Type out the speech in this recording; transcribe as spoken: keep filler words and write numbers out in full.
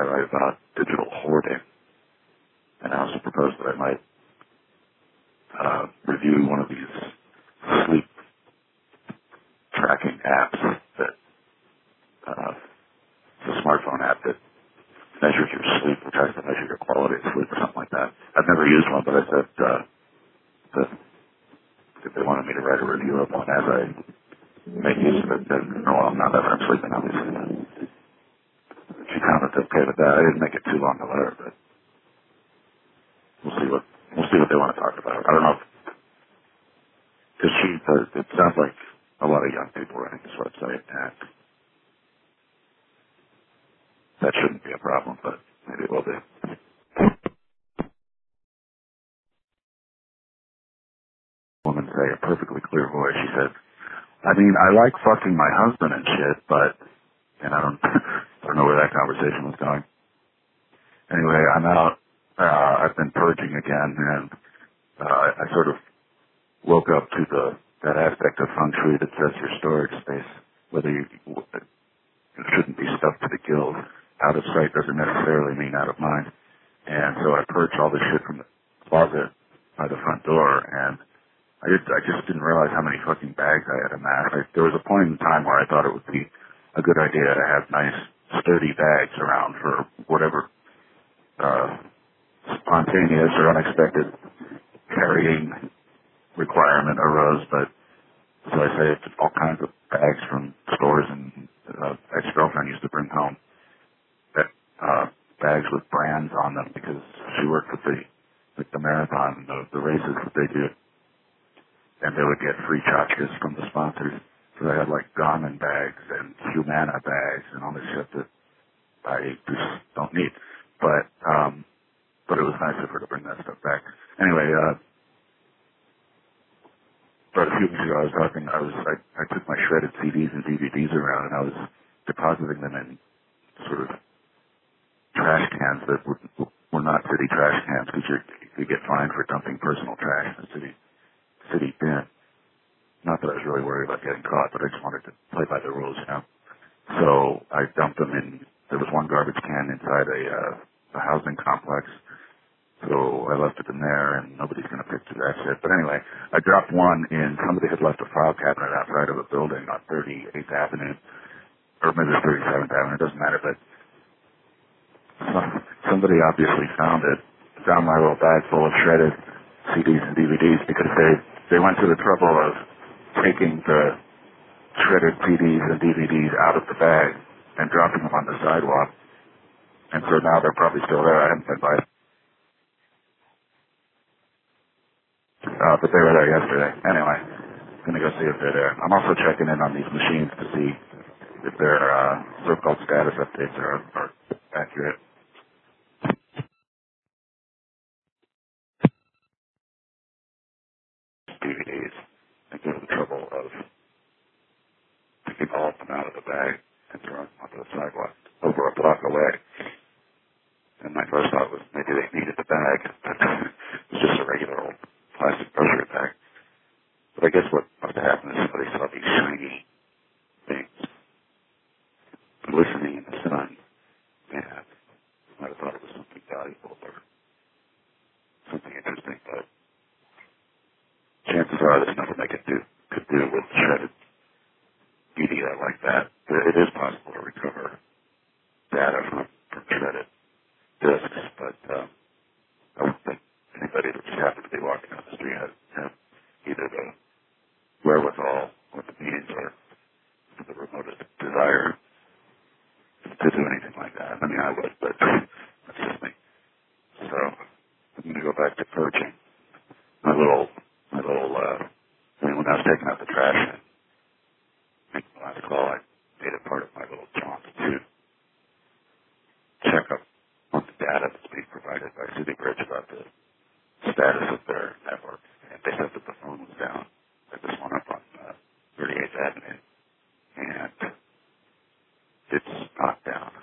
I write about digital hoarding, and I also proposed that I might uh, review one of these sleep tracking apps that uh, it's a smartphone app that measures your sleep, or tries to measure your quality of sleep or something like that. I've never used one, but I said uh, that if they wanted me to write a review of one as I make use of it, then no, I'm not ever I'm sleeping, obviously. She sounded okay with that. I didn't make it too long a letter, but we'll see what we'll see what they want to talk about. I don't know if because she uh, it sounds like a lot of young people running this website, and that shouldn't be a problem, but maybe it will be. Woman say a perfectly clear voice. She said, "I mean, I like fucking my husband and shit, but," and I don't I don't know where that conversation was going. Anyway, I'm out. Uh, I've been purging again, and uh, I sort of woke up to the that aspect of feng shui that says your storage space, whether you it shouldn't be stuffed to the gills. Out of sight doesn't necessarily mean out of mind. And so I purged all the shit from the closet by the front door, and I just, I just didn't realize how many fucking bags I had amassed. Like, there was a point in time where I thought it would be a good idea to have nice, sturdy bags around for whatever uh, spontaneous or unexpected carrying requirement arose, but so I saved all kinds of bags from stores, and uh, ex-girlfriend used to bring home uh, bags with brands on them because she worked with the with the marathon, the, the races that they do, and they would get free tchotchkes from the sponsors. So they had like Garmin bags and Humana bags and all this shit that I just don't need. But um, but it was nice of her to bring that stuff back. Anyway, uh, but a few weeks ago I was talking. I was I, I took my shredded C Ds and D V Ds around, and I was depositing them in sort of trash cans that were, were not city trash cans because you get fined for dumping personal trash in the city city bin. Not that I was really worried about getting caught, but I just wanted to play by the rules, you know. So I dumped them in. There was one garbage can inside a uh, a housing complex, so I left it in there, and nobody's going to pick through that shit. But anyway, I dropped one in. Somebody had left a file cabinet outside of a building on thirty-eighth Avenue, or maybe it's thirty-seventh Avenue. It doesn't matter, but somebody obviously found it, found my little bag full of shredded C Ds and D V Ds because they, they went to the trouble of taking the shredded C Ds and D V Ds out of the bag and dropping them on the sidewalk. And so now they're probably still there. I haven't been by. Uh, but they were there yesterday. Anyway, gonna go see if they're there. I'm also checking in on these machines to see if their uh, so-called status updates are, are accurate. D V Ds and go to the trouble of picking all of them out of the bag and throwing them onto the sidewalk over a block away. And my first thought was maybe they needed the bag, but it was just a regular old plastic grocery bag. But I guess what must have happened is somebody saw these shiny things glistening in the sun, and might have thought it was something valuable or something interesting, but chances are there's nothing they could do could do with shredded media like that. It is possible to recover data from, from shredded disks, but um, I don't think anybody that just happened to be walking on the street had, had either the wherewithal or the means or the remotest desire to do anything like that. I mean, I would, but that's just me. So I'm going to go back to purging. My little, my little, uh, I mean, when I was taking out the trash and making the last call, I made it part of my little jaunt to check up on the data that's being provided by City Bridge about the status of their network. And they said that the phone was down at this one up on uh, thirty-eighth Avenue. And it's not down.